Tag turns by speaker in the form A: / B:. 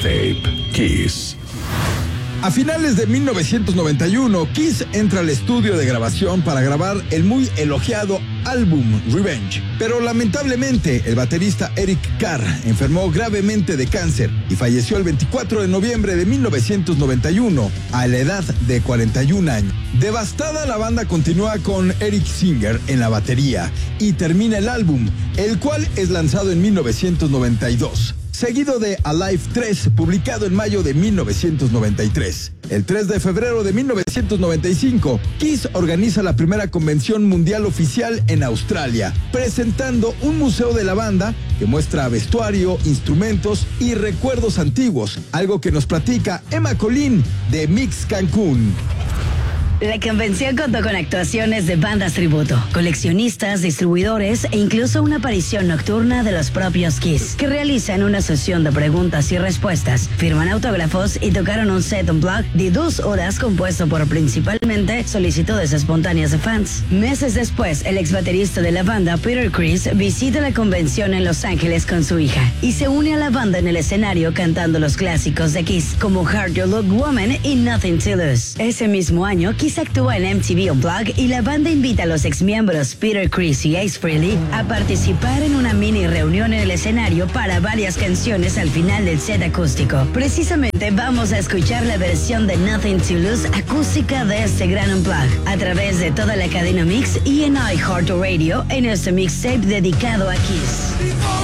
A: Mixtape Kiss.
B: A finales de 1991, Kiss entra al estudio de grabación para grabar el muy elogiado álbum Revenge. Pero lamentablemente, el baterista Eric Carr enfermó gravemente de cáncer y falleció el 24 de noviembre de 1991 a la edad de 41 años. Devastada, la banda continúa con Eric Singer en la batería y termina el álbum, el cual es lanzado en 1992. Seguido de Alive 3, publicado en mayo de 1993. El 3 de febrero de 1995, Kiss organiza la primera convención mundial oficial en Australia, presentando un museo de la banda que muestra vestuario, instrumentos y recuerdos antiguos, algo que nos platica Emma Colín de Mix Cancún.
C: La convención contó con actuaciones de bandas tributo, coleccionistas, distribuidores e incluso una aparición nocturna de los propios Kiss, que realizan una sesión de preguntas y respuestas, firman autógrafos y tocaron un set unplugged de 2 horas compuesto por principalmente solicitudes espontáneas de fans. Meses después, el ex baterista de la banda, Peter Criss, visita la convención en Los Ángeles con su hija y se une a la banda en el escenario cantando los clásicos de Kiss, como Hard You Look Woman y Nothing to Lose. Ese mismo año, Kiss actúa en MTV Unplugged y la banda invita a los exmiembros Peter Criss y Ace Frehley a participar en una mini reunión en el escenario para varias canciones al final del set acústico. Precisamente vamos a escuchar la versión de Nothing to Lose acústica de este gran Unplugged a través de toda la cadena Mix y en iHeartRadio en este mixtape dedicado a Kiss.